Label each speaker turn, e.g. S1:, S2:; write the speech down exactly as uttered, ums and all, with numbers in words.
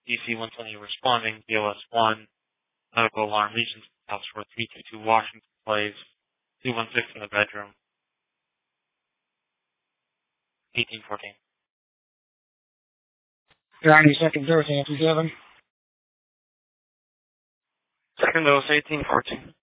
S1: D C one twenty responding, B O S one, medical alarm, Legion house for three two two Washington Place, two one six in the bedroom, eighteen fourteen.
S2: ninety-second dose, Nancy seven.
S1: Second dose, eighteen fourteen.